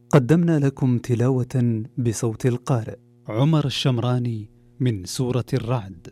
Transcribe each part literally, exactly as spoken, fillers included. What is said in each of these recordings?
قدمنا لكم تلاوة بصوت القارئ عمر الشمراني من سورة الرعد.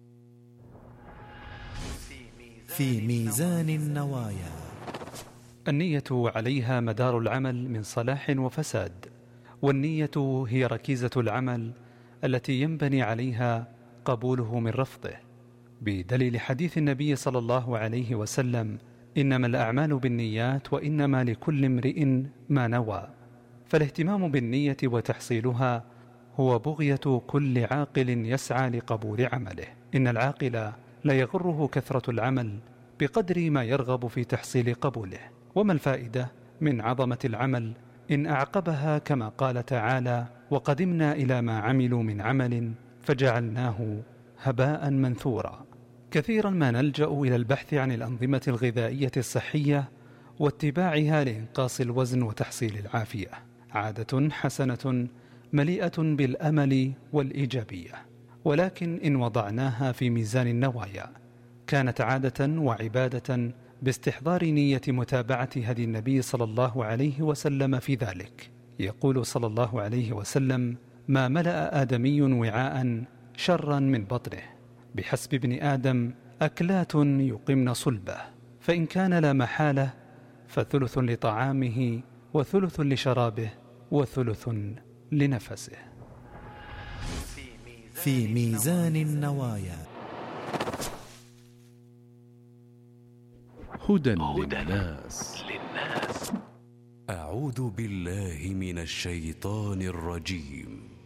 في ميزان النوايا. النية عليها مدار العمل من صلاح وفساد، والنية هي ركيزة العمل التي ينبني عليها قبوله من رفضه، بدليل حديث النبي صلى الله عليه وسلم: إنما الأعمال بالنيات وإنما لكل امرئ ما نوى. فالاهتمام بالنية وتحصيلها هو بغية كل عاقل يسعى لقبول عمله. إن العاقل لا يغره كثرة العمل بقدر ما يرغب في تحصيل قبوله. وما الفائدة من عظمة العمل إن أعقبها كما قال تعالى: وقدمنا إلى ما عملوا من عمل فجعلناه هباء منثورا. كثيرا ما نلجأ إلى البحث عن الأنظمة الغذائية الصحية واتباعها لإنقاص الوزن وتحصيل العافية، عادة حسنة مليئة بالأمل والإيجابية، ولكن إن وضعناها في ميزان النوايا كانت عادة وعبادة باستحضار نية متابعة هدي النبي صلى الله عليه وسلم في ذلك. يقول صلى الله عليه وسلم: ما ملأ آدمي وعاء شرا من بطنه، بحسب ابن آدم أكلات يقمن صلبه، فإن كان لا محالة فثلث لطعامه وثلث لشرابه وثلث لنفسه. في ميزان النوايا. هدى للناس. أعوذ بالله من الشيطان الرجيم.